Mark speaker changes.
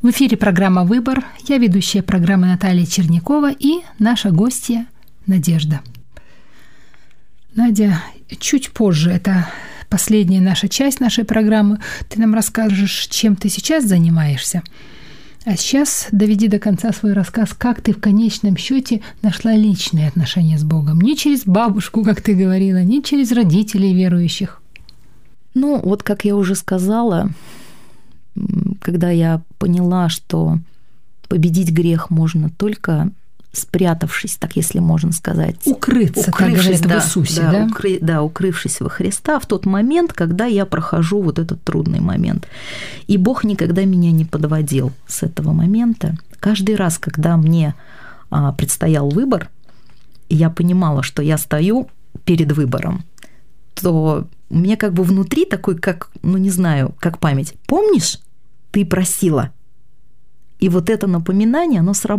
Speaker 1: В эфире программа «Выбор». Я ведущая программы Наталья Чернякова и наша гостья Надежда. Надя, чуть позже, это последняя наша часть нашей программы, ты нам расскажешь, чем ты сейчас занимаешься. А сейчас доведи до конца свой рассказ, как ты в конечном счете нашла личные отношения с Богом. Не через бабушку, как ты говорила, не через родителей верующих.
Speaker 2: Ну, вот как я уже сказала, когда я поняла, что победить грех можно только спрятавшись, так если можно сказать.
Speaker 1: Укрыться, как говорят в Иисусе, да?
Speaker 2: Укрывшись во Христа в тот момент, когда я прохожу вот этот трудный момент. И Бог никогда меня не подводил с этого момента. Каждый раз, когда мне предстоял выбор, и я понимала, что я стою перед выбором, то у меня как бы внутри такой, как, не знаю, как память. Помнишь, ты просила? И вот это напоминание, оно сработало.